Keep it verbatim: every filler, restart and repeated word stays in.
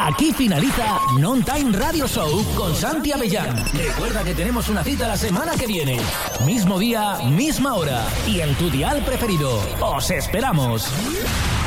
Aquí finaliza Non Time Radio Show con Santi Avellán. Recuerda que tenemos una cita la semana que viene. Mismo día, misma hora. Y en tu dial preferido. ¡Os esperamos!